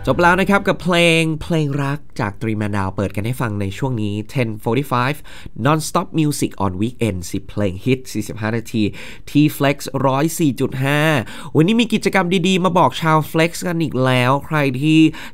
จบแล้วนะครับกับเพลงรักจากตรีแมนดาวเปิดกันให้ฟังในช่วงนี้ 10:45 Non-stop music on weekend 10เพลงฮิต45นาทีที่ Flex 104.5 วันนี้มีกิจกรรมดีๆมาบอกชาว Flex กันอีกแล้วใครที่